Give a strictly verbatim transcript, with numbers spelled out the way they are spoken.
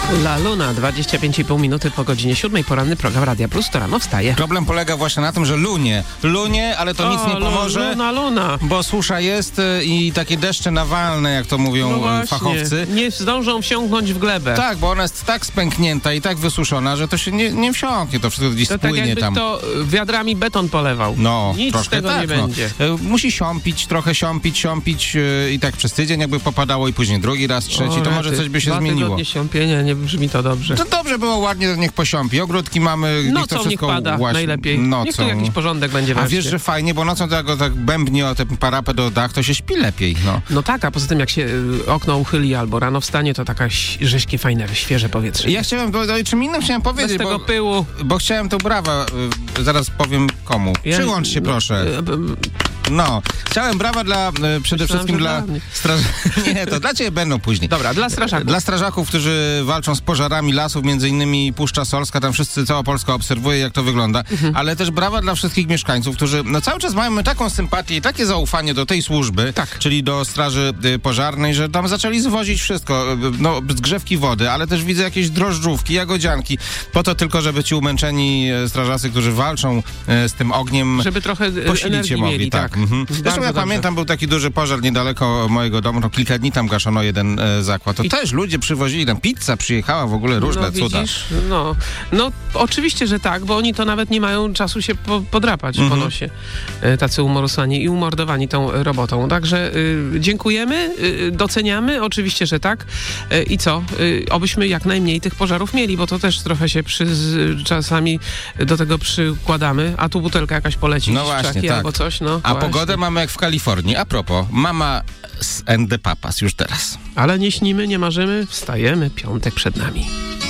La Luna, dwadzieścia pięć i pół minuty po godzinie siódmej, poranny program Radia Plus, to rano wstaje. Problem polega właśnie na tym, że lunie, lunie, ale to o, nic nie pomoże, luna, luna. bo susza jest i takie deszcze nawalne, jak to mówią no właśnie, fachowcy. Nie zdążą wsiąknąć w glebę. Tak, bo ona jest tak spęknięta i tak wysuszona, że to się nie, nie wsiąknie, to wszystko gdzieś to tak spłynie jakby tam. to wiadrami beton polewał. No, nic troszkę z tego tak, nie no. będzie. Musi siąpić, trochę siąpić, siąpić yy, i tak przez tydzień jakby popadało i później drugi raz, trzeci, o, to może coś by się dwa zmieniło. Dwa siąpienia, nie brzmi to dobrze. To dobrze było ładnie, to niech posiąpi. Ogródki mamy, niech Nocą to wszystko niech pada właśnie, najlepiej. Nocą. Niech tu jakiś porządek będzie A wreszcie. wiesz, że fajnie, bo nocą to jak go tak bębni o ten parapet do dach, to się śpi lepiej, no. No tak, a poza tym jak się y, okno uchyli albo rano wstanie, to taka rzeźkie, fajne, świeże powietrze. Ja chciałem, bo, no, czym innym chciałem powiedzieć, Bez tego bo, pyłu. bo chciałem tu brawa, y, zaraz powiem komu. Ja- Przyłącz się no, proszę. y, y, No, chciałem brawa dla, y, przede Myślałem, wszystkim że dla dla mnie. strażaków. Nie, to dla ciebie będą później. Dobra, dla strażaków. Dla strażaków, którzy walczą z pożarami lasów, między innymi Puszcza Solska, tam wszyscy, cała Polska obserwuje, jak to wygląda, Mhm. ale też brawa dla wszystkich mieszkańców, którzy no, cały czas mają taką sympatię i takie zaufanie do tej służby, Tak. czyli do straży y, pożarnej, że tam zaczęli zwozić wszystko, y, no, zgrzewki wody, ale też widzę jakieś drożdżówki, jagodzianki, po to tylko, żeby ci umęczeni y, strażacy, którzy walczą y, z tym ogniem, Żeby trochę y, posilić energii się mogli, mieli, tak. tak. Mhm. Bardzo Zresztą ja dobrze. pamiętam, był taki duży pożar niedaleko mojego domu, to kilka dni tam gaszono jeden e, zakład. To I- też ludzie przywozili, tam pizza przyjechała, w ogóle różne no, cuda. widzisz? No, no oczywiście, że tak, bo oni to nawet nie mają czasu się po, podrapać Mhm. po nosie. E, Tacy umorusani i umordowani tą robotą. Także y, dziękujemy, y, doceniamy, oczywiście, że tak. E, I co? Y, obyśmy jak najmniej tych pożarów mieli, bo to też trochę się przy, z, czasami do tego przykładamy, a tu butelka jakaś poleci No z właśnie, czaki tak. albo coś. No, A właśnie. pogodę mamy jak w Kalifornii. A propos, mama z and the papas już teraz. Ale nie śnimy, nie marzymy, wstajemy, piątek przed nami.